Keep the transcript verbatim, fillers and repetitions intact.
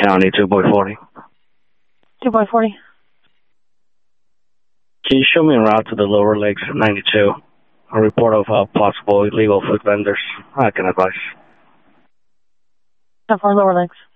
County, two by forty. two by forty. Can you show me a route to the Lower Lakes ninety-two? A report of uh, possible illegal food vendors. I can advise. How far Lower Lakes?